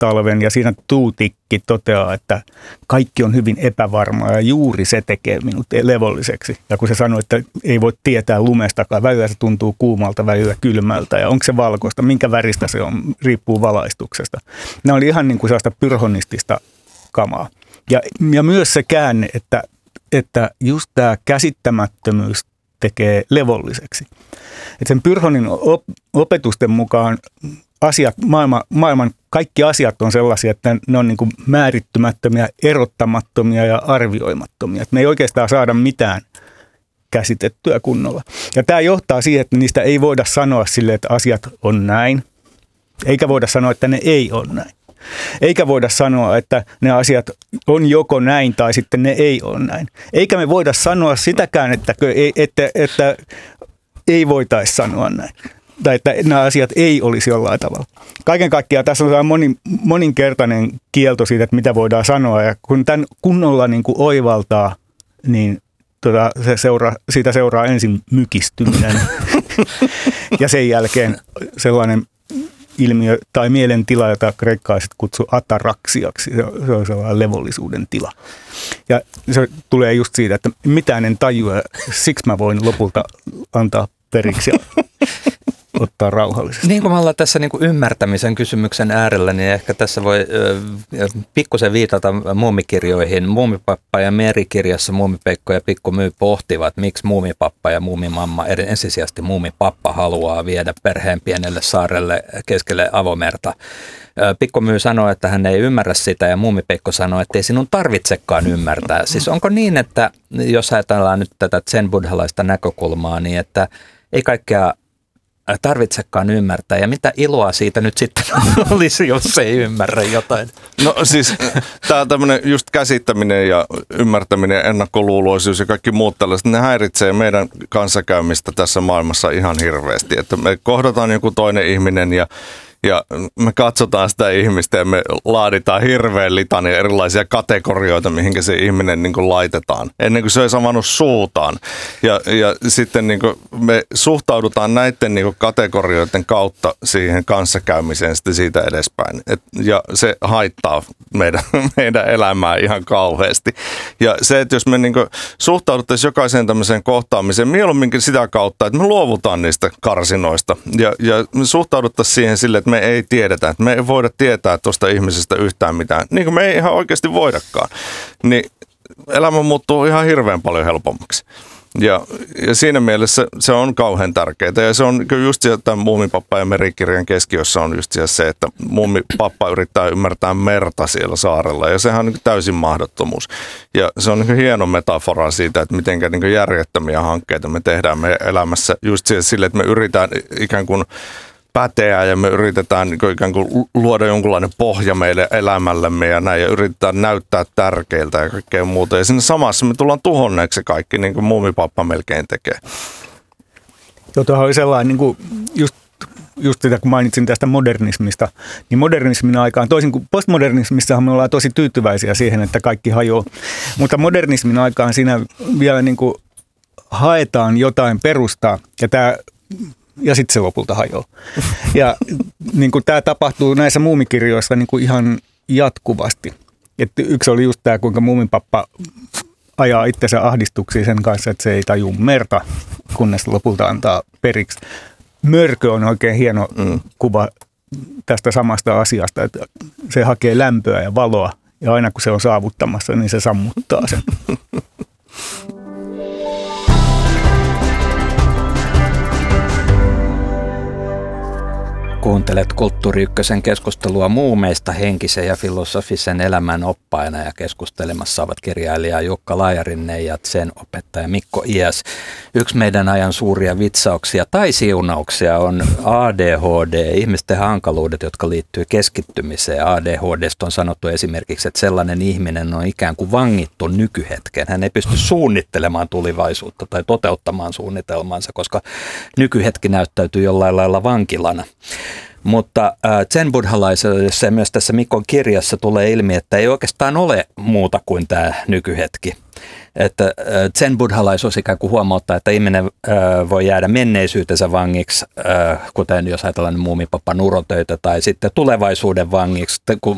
talven ja siinä Tuutikki toteaa, että kaikki on hyvin epävarmaa ja juuri se tekee minut levolliseksi. Ja kun se sanoo, että ei voi tietää lumestakaan, välillä se tuntuu kuumalta, välillä kylmältä ja onko se valkoista, minkä väristä se on, riippuu valaistuksesta. Nämä oli ihan niin kuin sellaista pyrhonistista kamaa. Ja myös se käänne, että just tämä käsittämättömyys tekee levolliseksi. Että sen Pyrrhonin opetusten mukaan maailman kaikki asiat on sellaisia, että ne on niin kuin määrittymättömiä, erottamattomia ja arvioimattomia. Että me ei oikeastaan saada mitään käsitettyä kunnolla. Ja tämä johtaa siihen, että niistä ei voida sanoa sille, että asiat on näin, eikä voida sanoa, että ne ei ole näin. Eikä voida sanoa, että ne asiat on joko näin tai sitten ne ei ole näin. Eikä me voida sanoa sitäkään, että ei voitaisi sanoa näin. Tai että nämä asiat ei olisi jollain tavalla. Kaiken kaikkiaan tässä on moninkertainen kielto siitä, että mitä voidaan sanoa. Ja kun tämän kunnolla niin kuin oivaltaa, niin siitä seuraa ensin mykistyminen. Ja sen jälkeen sellainen ilmiö tai mielentila, jota kreikkalaiset kutsuu ataraksiaksi. Se on sellainen levollisuuden tila. Ja se tulee just siitä, että mitään en tajua, siksi mä voin lopulta antaa periksi ja ottaa rauhallisesti. Niin kuin me ollaan tässä niin kuin ymmärtämisen kysymyksen äärellä, niin ehkä tässä voi pikkusen viitata muumikirjoihin. Muumipappa ja Meri-kirjassa Muumipeikko ja Pikku My pohtivat, miksi muumipappa ja muumimamma, ensisijaisesti muumipappa, haluaa viedä perheen pienelle saarelle keskelle avomerta. Pikku My sanoi, että hän ei ymmärrä sitä ja Muumipeikko sanoi, että ei sinun tarvitsekaan ymmärtää. Siis onko niin, että jos ajatellaan nyt tätä zen-buddhalaista näkökulmaa, niin että ei kaikkea tarvitsekaan ymmärtää. Ja mitä iloa siitä nyt sitten olisi, jos ei ymmärrä jotain? No siis tämä tämmöinen just käsittäminen ja ymmärtäminen, ennakkoluuloisuus ja kaikki muut tällaiset, ne häiritsee meidän kanssakäymistä tässä maailmassa ihan hirveästi. Että me kohdataan joku toinen ihminen ja me katsotaan sitä ihmistä ja me laaditaan hirveän litania erilaisia kategorioita, mihinkä se ihminen niin kuin laitetaan, ennen kuin se ei avannut suutaan. Ja sitten niin kuin me suhtaudutaan näiden niin kuin kategorioiden kautta siihen kanssakäymiseen sitten siitä edespäin. Ja se haittaa meidän elämää ihan kauheasti. Ja se, että jos me niin kuin suhtauduttaisiin jokaiseen tämmöiseen kohtaamiseen, mieluumminkin sitä kautta, että me luovutaan niistä karsinoista ja me suhtauduttaisiin siihen sille, että me ei tiedetä, että me ei voida tietää tuosta ihmisestä yhtään mitään, niin kuin me ei ihan oikeasti voidakaan, niin elämä muuttuu ihan hirveän paljon helpommaksi. Ja siinä mielessä se on kauhean tärkeää. Ja se on just tämän Muumipappa ja Merikirjan keskiössä on just se, että Muumipappa yrittää ymmärtää merta siellä saarella. Ja sehän on niin täysin mahdottomuus. Ja se on niin hieno metafora siitä, että miten niin järjettömiä hankkeita me tehdään meidän elämässä. Just sille, että me yritetään ikään kuin päteä ja me yritetään ikään kuin luoda jonkunlainen pohja meille elämällemme ja näin ja yritetään näyttää tärkeiltä ja kaikkea muuta. Ja siinä samassa me tullaan tuhonneeksi kaikki, niin kuin Muumipappa melkein tekee. Joo, tuohon oli sellainen, niin kuin just sitä, kun mainitsin tästä modernismista, niin modernismin aikaan, toisin kuin postmodernismissahan me ollaan tosi tyytyväisiä siihen, että kaikki hajoaa, mutta modernismin aikaan siinä vielä niin kuin haetaan jotain perustaa ja sitten se lopulta hajoaa. Ja niin kuin tämä tapahtuu näissä muumikirjoissa niin kuin ihan jatkuvasti. Et yksi oli just tämä, kuinka Muumipappa ajaa itsensä ahdistuksiin sen kanssa, että se ei tajua merta, kunnes lopulta antaa periksi. Mörkö on oikein hieno kuva tästä samasta asiasta, että se hakee lämpöä ja valoa, ja aina kun se on saavuttamassa, niin se sammuttaa sen. Kuuntelet Kulttuuri Ykkösen keskustelua muumeista henkisen ja filosofisen elämän oppaina ja keskustelemassa ovat kirjailija Jukka Laajarinne ja zen-opettaja Mikko Iäs. Yksi meidän ajan suuria vitsauksia tai siunauksia on ADHD, ihmisten hankaluudet, jotka liittyy keskittymiseen. ADHDsta on sanottu esimerkiksi, että sellainen ihminen on ikään kuin vangittu nykyhetken. Hän ei pysty suunnittelemaan tulevaisuutta tai toteuttamaan suunnitelmansa, koska nykyhetki näyttäytyy jollain lailla vankilana. Mutta zen-buddhalaisessa ja myös tässä Mikon kirjassa tulee ilmi, että ei oikeastaan ole muuta kuin tämä nykyhetki. Että zen-buddhalaisuus ikään kuin huomauttaa, että ihminen voi jäädä menneisyytensä vangiksi, kuten jos ajatellaan Muumipappan urotöitä, tai sitten tulevaisuuden vangiksi, kun